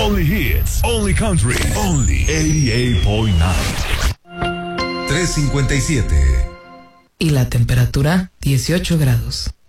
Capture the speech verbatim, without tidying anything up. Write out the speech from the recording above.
Only hits, only country, only ochenta y ocho punto nueve. tres cincuenta y siete. Y la temperatura, dieciocho grados.